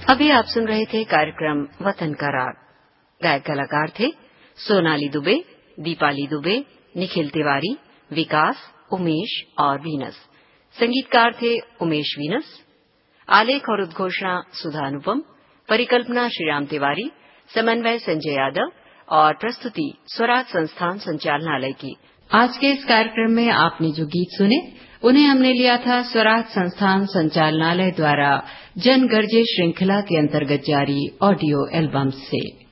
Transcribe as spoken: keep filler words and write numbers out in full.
अभी आप सुन रहे थे कार्यक्रम वतन का राग। गायक कलाकार थे सोनाली दुबे, दीपाली दुबे, निखिल तिवारी, विकास, उमेश और वीनस। संगीतकार थे उमेश वीनस। आलेख और उद्घोषणा सुधा अनुपम, परिकल्पना श्रीराम तिवारी, समन्वय संजय यादव और प्रस्तुति स्वराज संस्थान संचालनालय की। आज के इस कार्यक्रम में आपने जो गीत सुने उन्हें हमने लिया था स्वराज संस्थान संचालनालय द्वारा जन गर्जे श्रृंखला के अंतर्गत जारी ऑडियो एल्बम से।